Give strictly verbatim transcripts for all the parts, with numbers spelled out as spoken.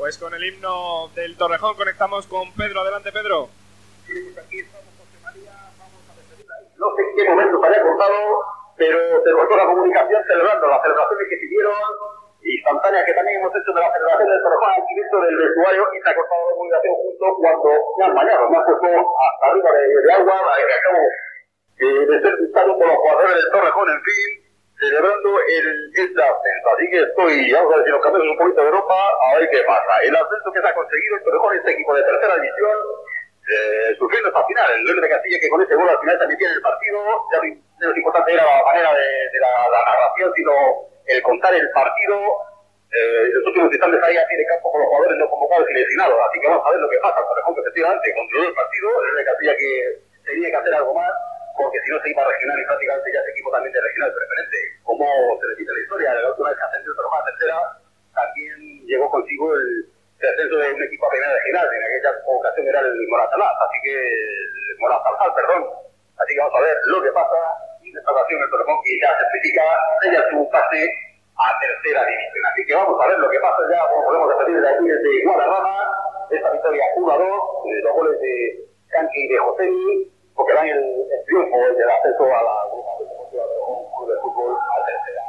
Pues con el himno del Torrejón conectamos con Pedro. Adelante, Pedro. Sí, pues aquí estamos, José María, vamos a despedirla ahí. No sé en qué momento se haya cortado, pero se cortó la comunicación celebrando las celebraciones que siguieron, instantáneas que también hemos hecho de la celebración del Torrejón al quinto del vestuario, y se ha cortado la comunicación justo cuando me han bañado, me han puesto hasta arriba de, de agua, que acabo eh, de ser dictado por los jugadores del Torrejón, en fin, celebrando el, este ascenso. Así que estoy, vamos a decir, nos cambiamos un poquito de Europa, a ver qué pasa. El ascenso que se ha conseguido el Torrejón, este equipo de tercera división, eh, sufriendo hasta el final. El León de Castilla, que con ese gol al final también tiene el partido. Ya lo importante era la manera de, de la, la narración, sino el contar el partido. Eh, los últimos instantes ahí así de campo con los jugadores no convocados y lesionados. Así que vamos a ver lo que pasa. El Torrejón, que efectivamente controló el partido. El León de Castilla, que tenía que hacer algo más, porque si no se iba a regional y prácticamente ya es equipo también de regional preferente. Como se repite la historia, la última vez que ascendió el Torrejón a tercera, también llegó consigo el, el ascenso de un equipo a primera regional. En aquella ocasión era el Moratalaz, así que el Moratalaz, perdón. Así que vamos a ver lo que pasa. Y en esta ocasión el Torrejón, que ya certifica, sella su pase a tercera división. Así que vamos a ver lo que pasa ya, como podemos repetir de aquí desde Guadarrama, esta victoria uno a dos, los goles de Canqui y de Josemi, porque dan el, el triunfo del acceso a la Grupo de Fútbol a tercera.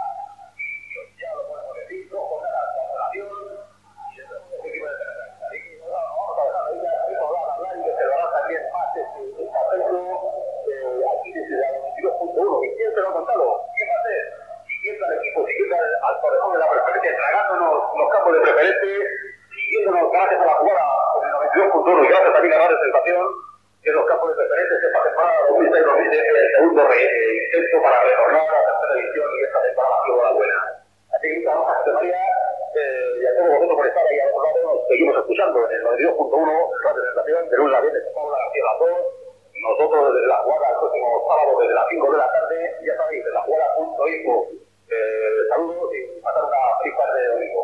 Y ya lo podemos decir, dos jornadas de relación y el equipo de tercera. Así que vamos a dejar ahí, vamos a hablar y que se lo hará también más este ascenso aquí desde la noventa y dos punto uno. ¿Y quién se lo ha contado? ¿Quién va a ser? Siguiendo al equipo, siguiendo al, al Torrejón de la preferencia, tragándonos los campos de preferente, siguiéndonos gracias a la jugada con el noventa y dos punto uno y gracias también a la sensación que los campos de preferentes esta temporada dos mil seis dos mil siete el segundo re, eh, intento para retornar a la tercera división y esta temporada ha sido la buena. Así que muchas gracias, José María, eh, y a todos vosotros por estar ahí a otro lado. Nos seguimos escuchando en el noventa y dos punto uno, Radio Sensación, de lunes a viernes, de Paula García las dos. Nosotros desde la jugada el próximo sábado desde las cinco de la tarde, ya sabéis, de la jugada punto info. Eh, saludos y pasar una feliz tarde de domingo.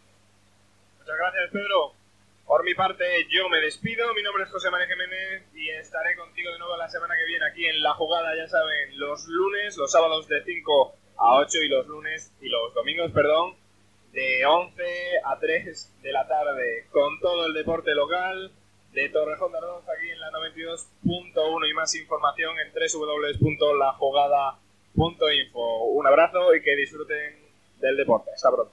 Muchas gracias, Pedro. Por mi parte, yo me despido. Mi nombre es José María Jiménez y estaré contigo de nuevo la semana que viene aquí en La Jugada, ya saben, los lunes, los sábados de cinco a ocho y los lunes y los domingos, perdón, de once a tres de la tarde, con todo el deporte local de Torrejón de Ardoz aquí en la noventa y dos punto uno y más información en doble u doble u doble u punto la jugada punto info. Un abrazo y que disfruten del deporte. Hasta pronto.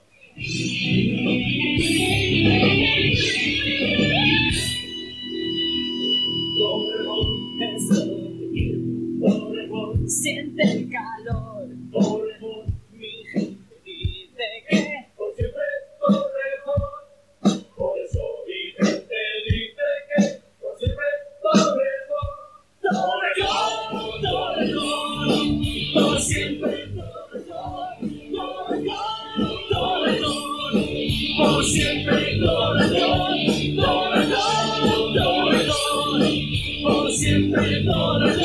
Siente el calor, Torrejón, mi gente dice que por siempre Torrejón, por eso mi gente dice que por siempre Torrejón, Torrejón, Torrejón, por siempre Torrejón, Torrejón, Torrejón, por siempre Torrejón, Torrejón, Torrejón, por siempre Torrejón.